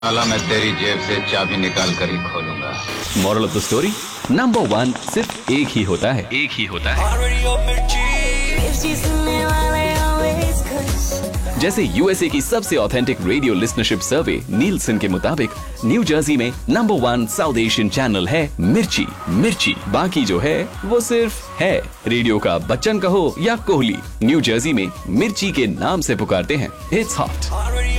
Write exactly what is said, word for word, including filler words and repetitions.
साला मैं तेरी जेब से चाबी निकाल कर ही खोलूंगा। Moral of the story, number one सिर्फ एक ही होता है एक ही होता है जैसे यूएसए की सबसे ऑथेंटिक रेडियो लिस्नरशिप सर्वे नीलसन के मुताबिक न्यू जर्सी में number one south Asian channel है मिर्ची मिर्ची। बाकी जो है वो सिर्फ है। रेडियो का बच्चन कहो या कोहली, न्यू जर्सी में मिर्ची के नाम से पुकारते हैं। It's hot.